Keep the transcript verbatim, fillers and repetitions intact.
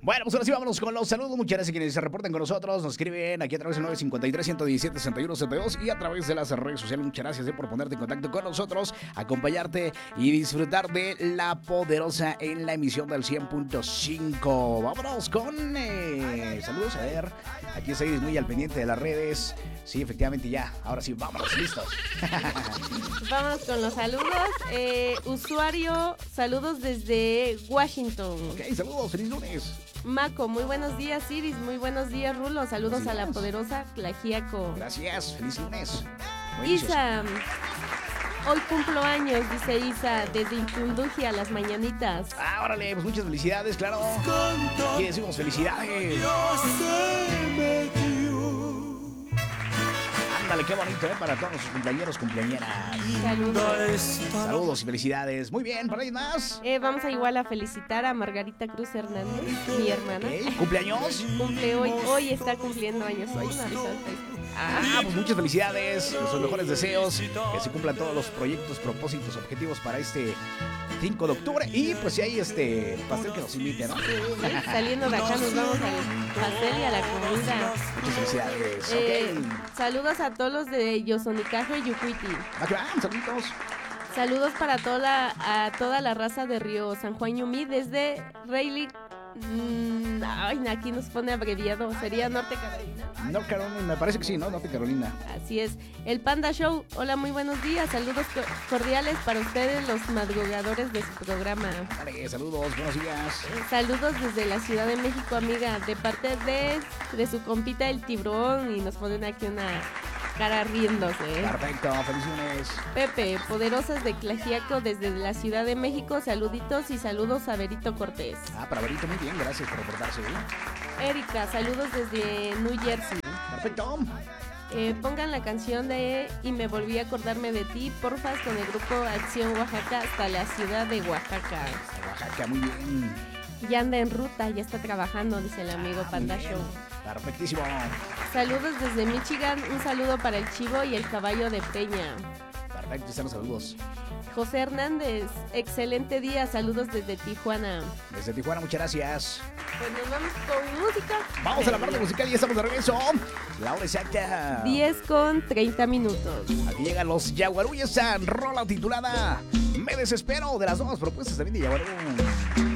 Bueno, pues ahora sí vámonos con los saludos. Muchas gracias a quienes se reportan con nosotros. Nos escriben aquí a través del nueve cinco tres, uno uno siete, seis uno siete dos y a través de las redes sociales. Muchas gracias eh, por ponerte en contacto con nosotros, acompañarte y disfrutar de La Poderosa en la emisión del cien punto cinco. Vámonos con eh, saludos. A ver, aquí estáis muy al pendiente de las redes. Sí, efectivamente ya. Ahora sí, vámonos, listos. Vámonos con los saludos. Eh, usuario, saludos desde Washington. Ok, saludos, feliz lunes. Maco, muy buenos días. Iris, muy buenos días. Rulo, saludos Buenos a la días. poderosa Tlaxiaco. Gracias, feliz lunes. Buenísimo. Isa, hoy cumplo años, dice Isa, desde Intunduji a las mañanitas. Ah, órale, pues muchas felicidades, claro. Y decimos felicidades. Ándale, qué bonito, ¿eh? Para todos nuestros cumpleañeros, cumpleañeras. Saludos. Saludos y felicidades. Muy bien, ¿para alguien más? Eh, vamos a igual a felicitar a Margarita Cruz Hernández, mi hermana. Ok, ¿cumpleaños? Cumple hoy, hoy está cumpliendo años. Hoy me avisó el Facebook. Ah, pues muchas felicidades. Nuestros mejores deseos. Que se cumplan todos los proyectos, propósitos, objetivos para este cinco de octubre. Y pues si hay este pastel que nos invite, ¿no? Sí, saliendo de acá nos vamos al pastel y a la comida. Muchas felicidades. Eh, Ok. saludos a todos los de Yosonicaje y Yucuiti. Va que van, saluditos. Saludos para toda la, a toda la raza de Río San Juan Yumí desde Rayleigh. Mm, ay, aquí nos pone abreviado. ¿Sería Norte Carolina? North Carolina, me parece que sí, ¿no? Norte Carolina. Así es. El Panda Show. Hola, muy buenos días. Saludos co- cordiales para ustedes, los madrugadores de su programa. Vale, saludos, buenos días. Eh, Saludos desde la Ciudad de México, amiga. De parte de, de su compita el tiburón. Y nos ponen aquí una cara riéndose. Perfecto, feliz lunes. Pepe, poderosas de Tlaxiaco desde la Ciudad de México. Saluditos y saludos a Berito Cortés. Ah, para Berito, muy bien, gracias por reportarse. ¿eh? Erika, saludos desde New Jersey. Perfecto. Eh, pongan la canción de Y me volví a acordarme de ti, porfas, con el grupo Acción Oaxaca hasta la ciudad de Oaxaca. Oaxaca, muy bien. Ya anda en ruta, ya está trabajando, dice el amigo Ah, Panda muy bien. Show. Perfectísimo. Saludos desde Michigan, un saludo para el chivo y el caballo de Peña. Perfecto, están los saludos. José Hernández, excelente día, saludos desde Tijuana. Desde Tijuana, muchas gracias. Pues nos vamos con música. Vamos a la parte musical y ya estamos de regreso. La hora exacta. diez con treinta minutos. Aquí llegan los Yaguarú y esa rola titulada Me Desespero, de las nuevas propuestas también de Yaguarú.